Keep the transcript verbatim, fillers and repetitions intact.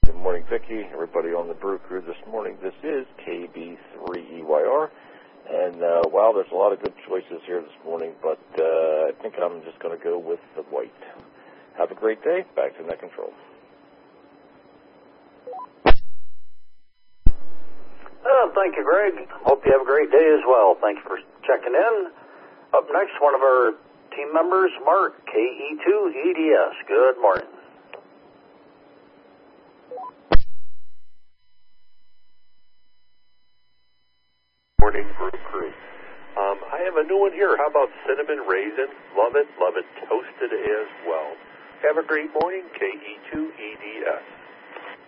Good morning, Vicki. Everybody on the Brew Crew this morning. This is K B three E Y R. And, uh, wow, there's a lot of good choices here this morning, but uh, I think I'm just going to go with the white. Have a great day. Back to Net Control. Uh, thank you, Greg. Hope you have a great day as well. Thank you for checking in. Up next, one of our team members, Mark, K E two E D S. Good morning. Morning, Brew Crew. Um, I have a new one here. How about cinnamon raisin? Love it, love it, toasted as well. Have a great morning, K E two E D S.